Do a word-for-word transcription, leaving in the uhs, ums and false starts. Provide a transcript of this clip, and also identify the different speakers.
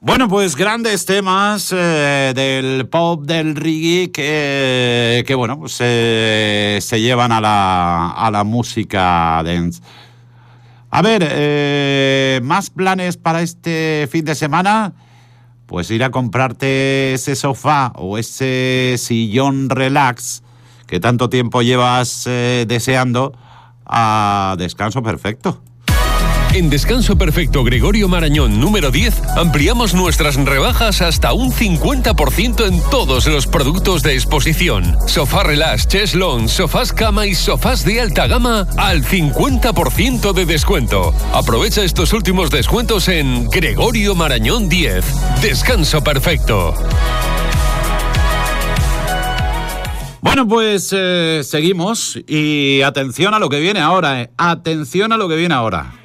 Speaker 1: Bueno, pues grandes temas eh, del pop, del reggae, que, que bueno, pues eh, se llevan a la, a la música dance. A ver, eh, ¿más planes para este fin de semana? Pues ir a comprarte ese sofá o ese sillón relax que tanto tiempo llevas eh, deseando a Descanso Perfecto.
Speaker 2: En Descanso Perfecto Gregorio Marañón número diez ampliamos nuestras rebajas hasta un cincuenta por ciento en todos los productos de exposición. Sofá relax, chest lounge, sofás cama y sofás de alta gama al cincuenta por ciento de descuento. Aprovecha estos últimos descuentos en Gregorio Marañón diez. Descanso Perfecto.
Speaker 1: Bueno, pues eh, seguimos y atención a lo que viene ahora, eh. atención a lo que viene ahora.